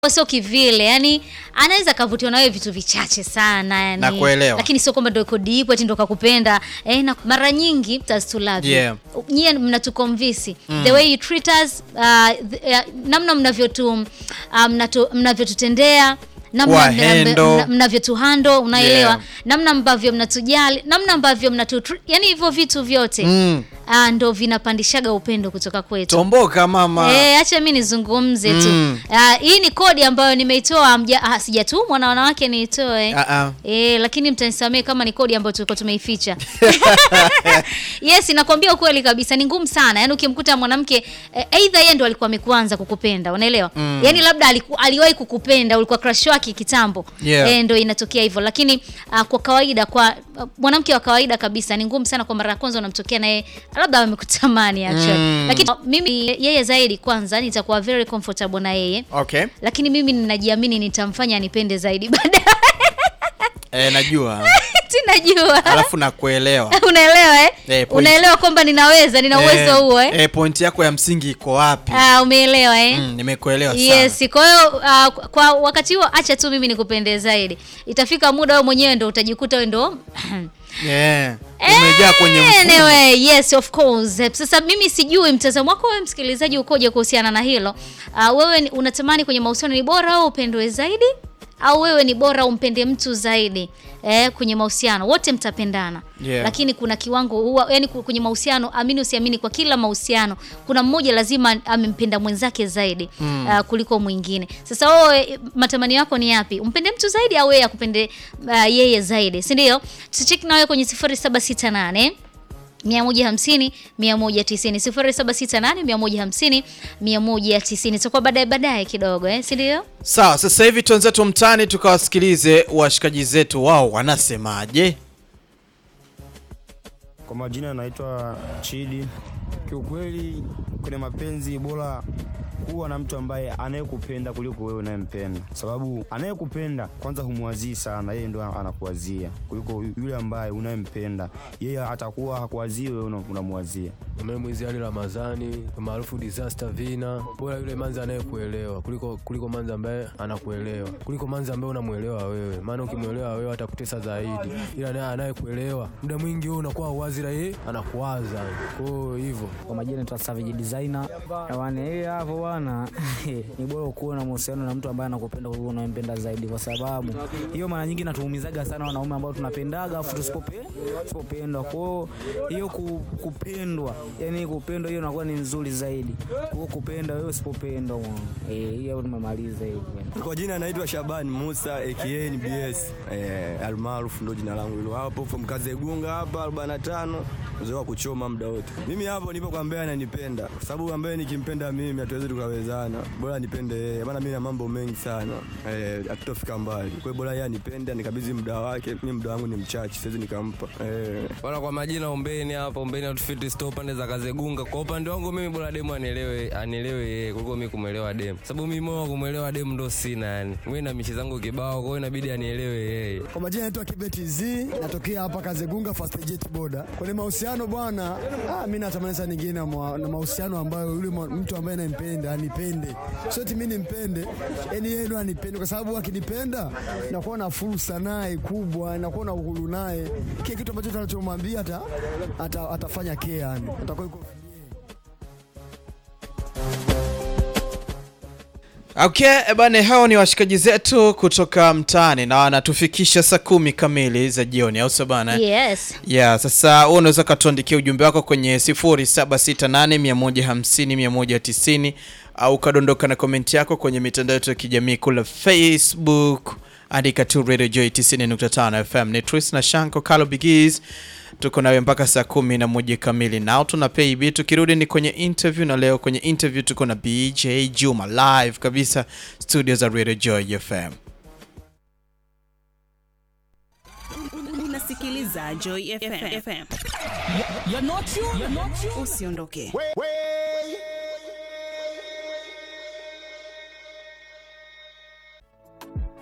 Sio kivile, yani anaweza kavutiwa na wewe vitu vichache sana yani. Nakuelewa. Lakini sio kwamba ndio kodi ipo eti ndio kakupenda. Na mara nyingi does to love you. Yeah. Nyie mnatuconvince. The way you treat us, namna mnavyotutendea, namna mnavyotuhandle, unaelewa? Yeah. Namna ambavyo mnatujali, namna ambavyo yani hivyo vitu vyote. Ndo vinapandishaga upendo kutoka kwetu. Tomboka mama. Acha mimi nizungumze tu. Hii ni kodi ambayo nimeitoa, sijatumwa na wanawake niitoe. Lakini mtanisamee kama ni kodi ambayo tulikuwa tumeificha. Yes, nakwambia ukweli kabisa, ni ngumu sana. Yaani ukimkuta mwanamke either yeye ndo alikuwa amekuanza kukupenda, unaelewa? Yaani labda aliwahi kukupenda, ulikuwa crush wake kitambo. Yeah. Ndo inatokea hivyo. Lakini kwa kawaida, kwa mwanamke wa kawaida kabisa, ni ngumu sana kwa mara ya kwanza unamtokea naye labda amekutamani actually. Lakini mimi yeye zaidi kwanza nitakuwa very comfortable na yeye. Okay. Lakini mimi ninajiamini nitamfanya anipende zaidi baadaye. Najua. Tunajua. Alafu nakuelewa. Unaelewa unaelewa kwamba nina uwezo huo point yako ya msingi iko wapi? Umeelewa nimekuelewa sana. Yes, kwa hiyo kwa wakati huo acha tu mimi nikupende zaidi. Itafika muda wewe mwenyewe ndo utajikuta wewe ndo umejaa kwenye mfumo. Anyway, yes of course. Sasa mimi sijui mtazamo wako wewe msikilizaji ukoje kuhusiana na hilo. Wewe unatamani kwenye mahusiano ni bora au upendwe zaidi? Au wewe ni bora umpende mtu zaidi? Kwenye mahusiano wote mtapendana. Yeah. Lakini kuna kiwango huwa, yani kwenye mahusiano, amini usiamini, kwa kila mahusiano kuna mmoja lazima amempenda mwenzake zaidi kuliko mwingine. Sasa wewe matamanio yako ni yapi? Umpende mtu zaidi au yeye akupende yeye zaidi? Si ndio? Tucheck na wewe kwenye 0768 150 190 0768 150 190. Tutakuwa baadaye kidogo si ndio? Sawa, sasa hivi tuanze tu mtaani tukawasikilize washikaji zetu wao wanasemaje. Kwa majina naitwa Chidi. Kiukweli kwenye mapenzi bora kuwa na mtu ambaye anayekupenda kuliko wewe unayempenda. Sababu anayekupenda kwanza humwazii sana, yeye ndo anakuwazia. Kuliko yule ambaye unayempenda, yeye atakuwa hakuwazii, wewe unamwazia. Umemwizi Ali Ramadhani, maarufu Disaster Vina. Bora yule manza anayekuelewa kuliko manza ambaye anakuelewa. Kuliko manza ambaye unamuelewa wewe. Maana ukimuelewa wewe atakutesa zaidi. Ila naye anayekuelewa, muda mwingi wewe unakuwa wazi na yeye anakuwaza. Kwa hivyo, kwa majina tu Savage Designer. Yaani hapo bwana ni bora kuwa na mahusiano na mtu ambaye anakupenda kuliko unayempenda zaidi, kwa sababu hiyo mara nyingi inatuumizaga sana wanaume ambao tunapendaga afu tusipopendwa. Kwa hiyo kupendwa, yani kupendwa hiyo inakuwa ni nzuri zaidi. Kwa kupenda wewe usipopendwa hiyo nimemaliza hiyo. Kwa jina naitwa Shaban Musa aka NBS, almaarufu ndo jina langu hilo. Hapo from Kazegunga hapa 45, zoea kuchoma muda wote. Mimi hapo nipo kwa ambaye ananipenda, kwa sababu ambaye nikimpenda mimi hatuwezi tukawezana. Bora nipende yeye, maana mimi na mambo mengi sana atofika mbali. Kwa hiyo bora yeye anipende, nikabidhi muda wake, mimi muda wangu ni mchache, siwezi nikampa. Bora kwa majina Ombeni hapa, Ombeni outfit store pande za Kazegunga. Kwa upande wangu mimi bora demu anielewe yeye kuliko mimi kumuelewa demu. Sababu mimi moyo kumuelewa demu ndo sina yani. Mimi na mishi zangu kibao, kwa hiyo inabidi anielewe yeye. Kwa majina naitwa Kibeti Z, natokea hapa Kazegunga Fast Jet Border. Kwenye mahusiano bwana, mimi natamani sana nyingine na mahusiano ambayo yule mtu ambaye ananipenda anipende. Sio eti mimi nimpende, yani yeye ndo anipende, kwa sababu akinipenda nakuwa na fursa naye kubwa, nakuwa na uhuru naye. Kile kitu ambacho tunachomwambia atafanya care yani. Atakuwa yuko. Okay, bane hao ni washikaji zetu kutoka mtaani na wanatufikisha saa 10 kamili za jioni, au sio bana? Yes. Yeah, sasa wewe unaweza kutuandikia ujumbe wako kwenye 0768 150 190 au kadondoka na comment yako kwenye mitandao yetu ya kijamii kule Facebook, andika tu Radio Joy 90.5 FM. Ni Tris na Shanko Carlo Bigiz. Tuko nawe mpaka saa 11 kamili. Nao tuna PayB. Tukirudi ni kwenye interview, na leo kwenye interview tuko na BJ Juma live kabisa studio za Radio Joy FM. Unasikiliza Joy FM. You're not you. Usiondoke.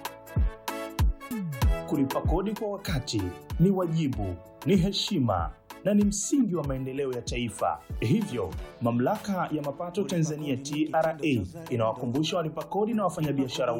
Kulipa kodi kwa wakati ni wajibu, ni heshima, na ni msingi wa maendeleo ya taifa. Hivyo, Mamlaka ya Mapato Tanzania TRA inawakumbusha walipa kodi na wafanyabiashara